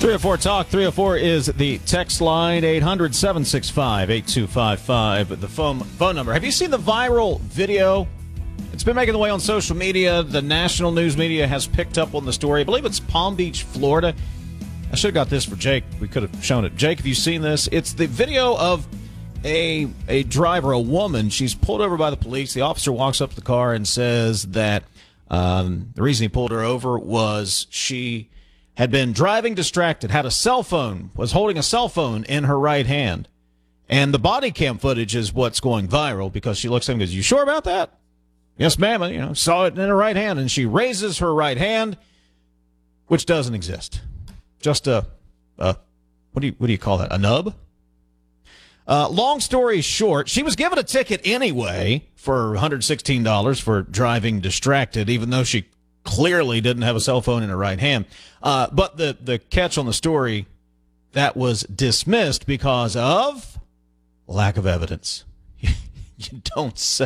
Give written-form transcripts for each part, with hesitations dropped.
304 Talk. 304 is the text line. 800-765-8255. The phone number. Have you seen the viral video? It's been making the way on social media. The national news media has picked up on the story. I believe it's Palm Beach, Florida. I should have got this for Jake. We could have shown it. Jake, have you seen this? It's the video of a driver, a woman. She's pulled over by the police. The officer walks up to the car and says that the reason he pulled her over was she had been driving distracted, had a cell phone, was holding a cell phone in her right hand. And the body cam footage is what's going viral because she looks at him and goes, "You sure about that?" "Yes, ma'am. Saw it in her right hand." And she raises her right hand, which doesn't exist. Just what do you call that? A nub? Long story short, she was given a ticket anyway for $116 for driving distracted, even though she clearly didn't have a cell phone in her right hand. But the catch on the story, that was dismissed because of lack of evidence. You don't say.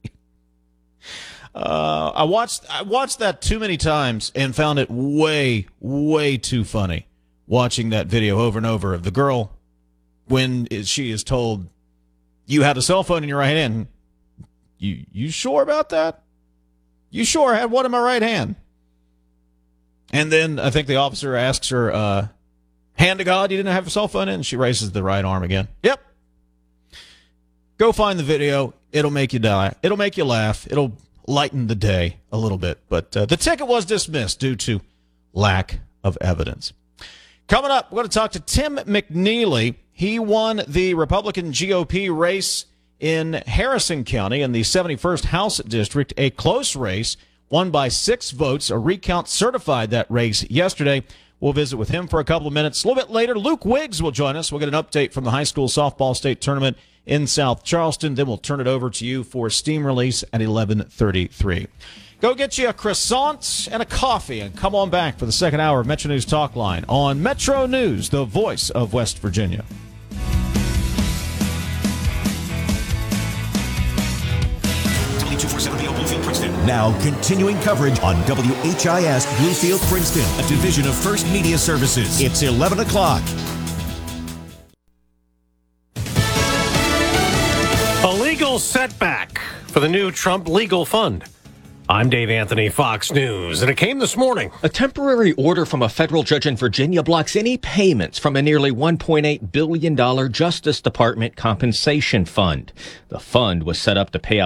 I watched that too many times and found it way, way too funny watching that video over and over of the girl when she is told, "You had a cell phone in your right hand." You sure about that? "You sure I had one in my right hand?" And then I think the officer asks her, "Hand to God, you didn't have a cell phone in?" And she raises the right arm again. Yep. Go find the video. It'll make you die. It'll make you laugh. It'll lighten the day a little bit. But the ticket was dismissed due to lack of evidence. Coming up, we're going to talk to Tim McNeely. He won the Republican GOP race in Harrison County in the 71st House District, a close race, won by 6 votes. A recount certified that race yesterday. We'll visit with him for a couple of minutes. A little bit later, Luke Wiggs will join us. We'll get an update from the high school softball state tournament in South Charleston. Then we'll turn it over to you for steam release at 11:33. Go get you a croissant and a coffee and come on back for the second hour of Metro News Talk Line on Metro News, the voice of West Virginia. Now, continuing coverage on WHIS Bluefield, Princeton, a division of First Media Services. It's 11 o'clock. A legal setback for the new Trump legal fund. I'm Dave Anthony, Fox News, and it came this morning. A temporary order from a federal judge in Virginia blocks any payments from a nearly $1.8 billion Justice Department compensation fund. The fund was set up to pay out